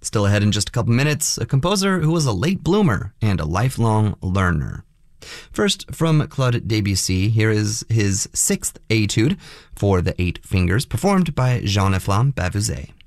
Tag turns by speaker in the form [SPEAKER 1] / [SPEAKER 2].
[SPEAKER 1] Still ahead in just a couple minutes, a composer who was a late bloomer and a lifelong learner. First, from Claude Debussy, here is his 6th Etude for the 8 fingers, performed by Jean-Efflam Bavuzet.